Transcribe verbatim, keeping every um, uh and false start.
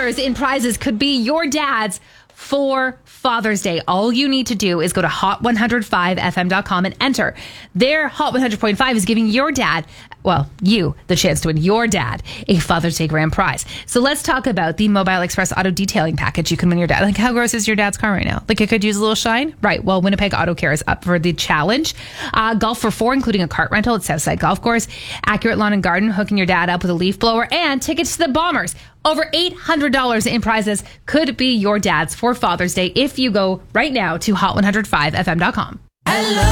dollars in prizes could be your dad's for Father's Day. All you need to do is go to hot one oh five f m dot com and enter. Their Hot one hundred point five is giving your dad, well, you, the chance to win your dad a Father's Day grand prize. So let's talk about the Mobile Express Auto Detailing Package you can win your dad. Like, how gross is your dad's car right now? Like, it could use a little shine? Right. Well, Winnipeg Auto Care is up for the challenge. Uh, golf for four, including a cart rental at Southside Golf Course. Accurate Lawn and Garden, hooking your dad up with a leaf blower, and tickets to the Bombers. Over eight hundred dollars in prizes could be your dad's for Father's Day if you go right now to hot one oh five f m dot com.